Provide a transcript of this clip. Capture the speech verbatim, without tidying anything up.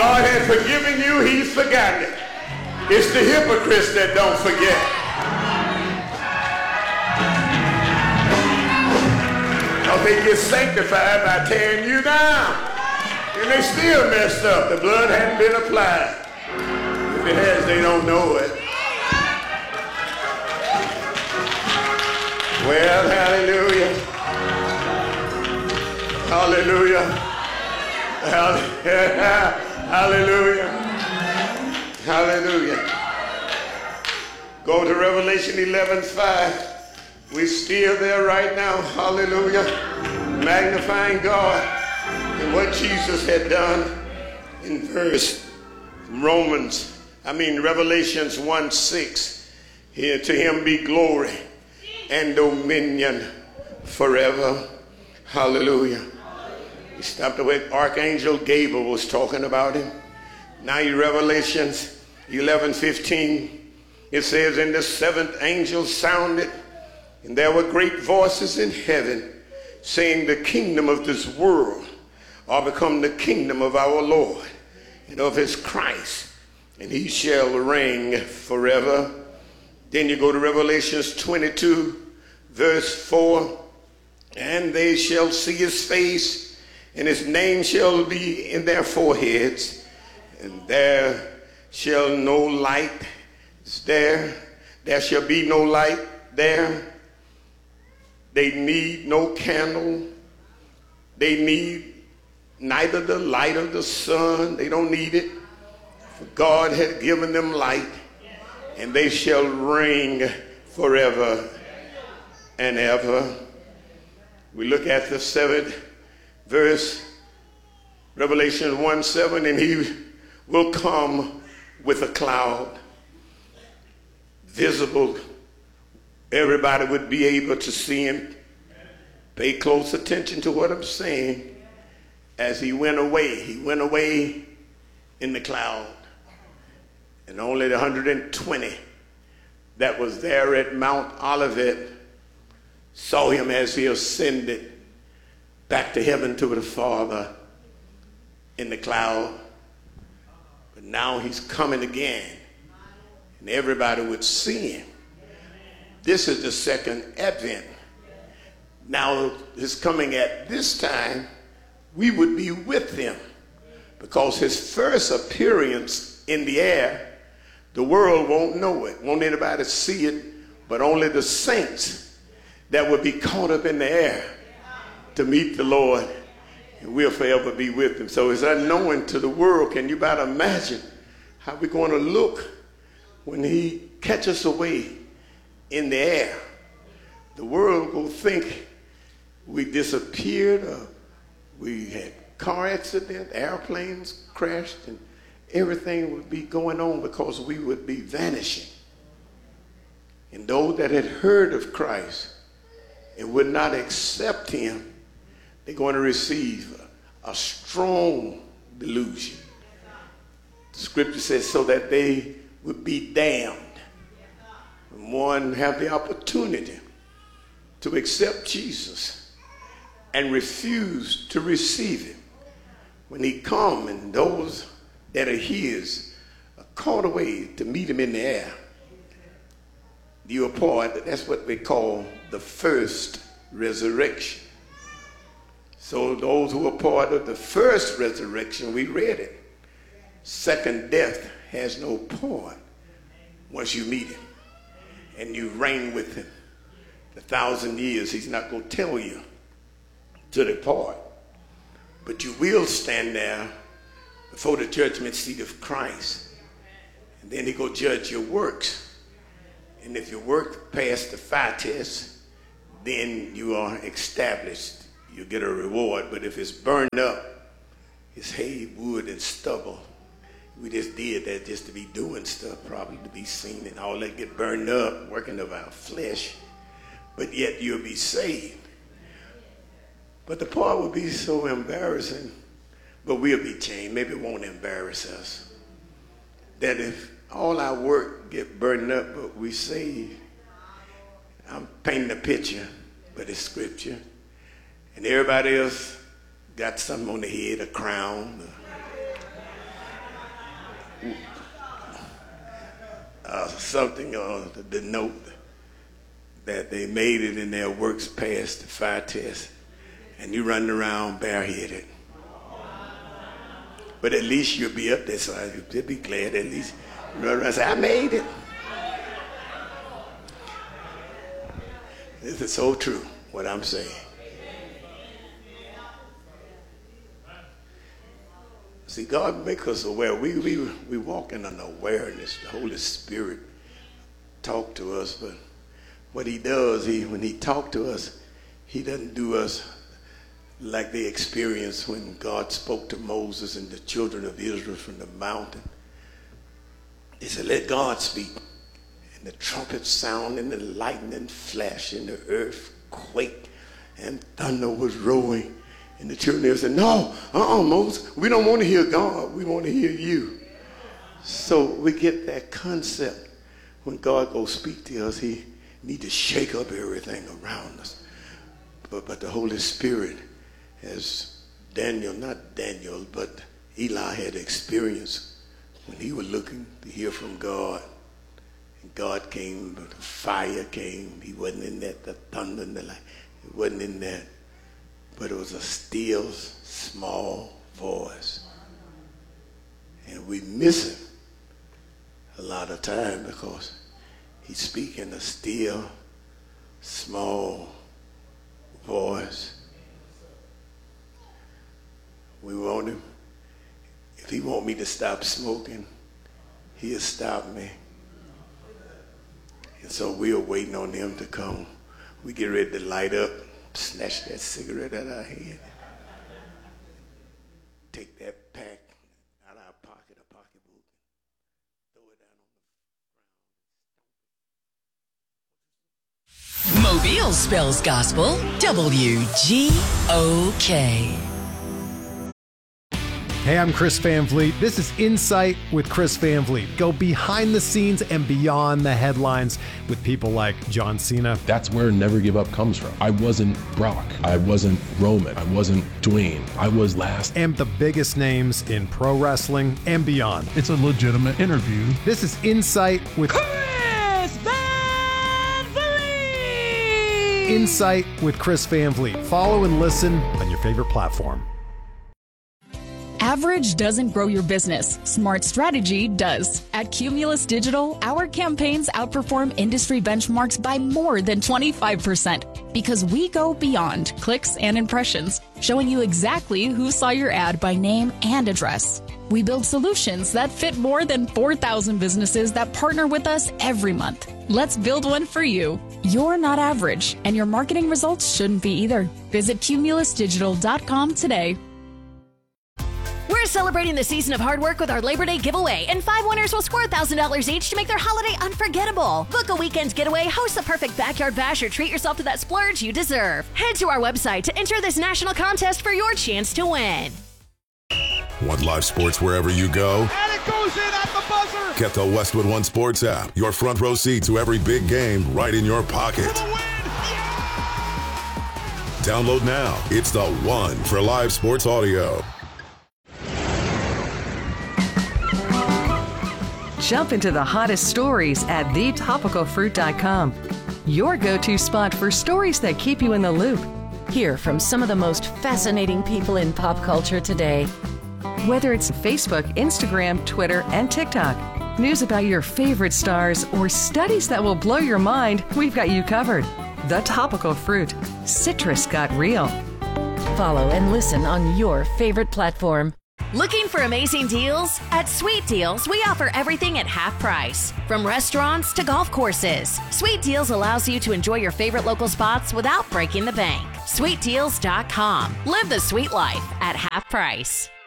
God has forgiven you, he's forgotten it. It's the hypocrites that don't forget. Because they get sanctified by tearing you down. And they still messed up. The blood hadn't been applied. If it has, they don't know it. Well, hallelujah. Hallelujah. Hallelujah. Hallelujah. Go to Revelation eleven five. We're still there right now. Hallelujah. Magnifying God and what Jesus had done in verse Romans, I mean Revelations one six. Here to him be glory and dominion forever. Hallelujah. He stopped away. Archangel Gabriel was talking about him. Now in Revelations eleven fifteen, it says, and the seventh angel sounded, and there were great voices in heaven, saying, the kingdom of this world are become the kingdom of our Lord and of his Christ, and he shall reign forever. Then you go to Revelations twenty-two, verse four, and they shall see his face, and his name shall be in their foreheads, and there shall no light there. There shall be no light there. They need no candle. They need neither the light of the sun. They don't need it. For God had given them light, and they shall reign forever and ever. We look at the seventh verse, Revelation one seven, and he will come with a cloud, visible. Everybody would be able to see him. Pay close attention to what I'm saying. As he went away, he went away in the cloud. And only the one hundred twenty that was there at Mount Olivet saw him as he ascended back to heaven to the Father in the cloud. But now he's coming again, and everybody would see him. This is the second advent. Now his coming at this time, we would be with him, because his first appearance in the air, the world won't know it, won't anybody see it, but only the saints that would be caught up in the air to meet the Lord, and we'll forever be with him. So it's unknown to the world. Can you about imagine how we're going to look when he catches us away in the air? The world will think we disappeared, or we had car accident, airplanes crashed, and everything would be going on because we would be vanishing. And those that had heard of Christ and would not accept him, they're going to receive a, a strong delusion. The scripture says, so that they would be damned. And one have the opportunity to accept Jesus and refuse to receive him. When he come, and those that are his are caught away to meet him in the air, you are part. That's what we call the first resurrection. So those who are part of the first resurrection, we read it. Second death has no part once you meet him and you reign with him. The thousand years, he's not going to tell you to depart, but you will stand there before the judgment seat of Christ, and then he go judge your works. And if your work passed the fire test, then you are established. You get a reward. But if it's burned up, it's hay, wood, and stubble. We just did that just to be doing stuff, probably to be seen, and all that get burned up, working of our flesh. But yet you'll be saved. But the part will be so embarrassing, but we'll be changed. Maybe it won't embarrass us. That if all our work get burned up, but we saved. I'm painting a picture, but it's scripture. And everybody else got something on the head, a crown, uh, something uh, to denote that they made it in their works past the fire test, and you running around bareheaded. But at least you'll be up there, so you'll be glad at least you run around and say, I made it. This is so true, what I'm saying. See, God makes us aware. We, we, we walk in an awareness. The Holy Spirit talk to us, but what he does, he when he talks to us, he doesn't do us like they experienced when God spoke to Moses and the children of Israel from the mountain. He said, let God speak. And the trumpet sound and the lightning flash and the earth quake and thunder was rolling. And the children of Israel said, no, uh-uh, Moses, we don't want to hear God. We want to hear you. So we get that concept. When God goes speak to us, he need to shake up everything around us. But, but the Holy Spirit, as Daniel, not Daniel, but Eli had experienced when he was looking to hear from God. And God came, the fire came. He wasn't in that, the thunder and the light. He wasn't in that. But it was a still, small voice. And we miss him a lot of time because he's speaking a still, small voice. We want him. If he want me to stop smoking, he'll stop me. And so we're waiting on him to come. We get ready to light up, snatch that cigarette out of our hand, take that pack out of our pocket, a pocketbook, throw it down on the ground. Mobile spells gospel, W G O K. Hey, I'm Chris Van Vliet. This is Insight with Chris Van Vliet. Go behind the scenes and beyond the headlines with people like John Cena. That's where Never Give Up comes from. I wasn't Brock. I wasn't Roman. I wasn't Dwayne. I was last. And the biggest names in pro wrestling and beyond. It's a legitimate interview. This is Insight with Chris Van Vliet. Insight with Chris Van Vliet. Follow and listen on your favorite platform. Average doesn't grow your business. Smart strategy does. At Cumulus Digital, our campaigns outperform industry benchmarks by more than twenty-five percent because we go beyond clicks and impressions, showing you exactly who saw your ad by name and address. We build solutions that fit more than four thousand businesses that partner with us every month. Let's build one for you. You're not average, and your marketing results shouldn't be either. Visit cumulus digital dot com today. We're celebrating the season of hard work with our Labor Day giveaway, and five winners will score one thousand dollars each to make their holiday unforgettable. Book a weekend's getaway, host the perfect backyard bash, or treat yourself to that splurge you deserve. Head to our website to enter this national contest for your chance to win. Want live sports wherever you go? And it goes in at the buzzer! Get the Westwood One Sports app. Your front row seat to every big game right in your pocket. For the win! Yeah! Download now. It's the one for live sports audio. Jump into the hottest stories at the topical fruit dot com. Your go-to spot for stories that keep you in the loop. Hear from some of the most fascinating people in pop culture today. Whether it's Facebook, Instagram, Twitter, and TikTok, news about your favorite stars, or studies that will blow your mind, we've got you covered. The Topical Fruit. Citrus got real. Follow and listen on your favorite platform. Looking for amazing deals? At Sweet Deals, we offer everything at half price. From restaurants to golf courses, Sweet Deals allows you to enjoy your favorite local spots without breaking the bank. sweet deals dot com. Live the sweet life at half price.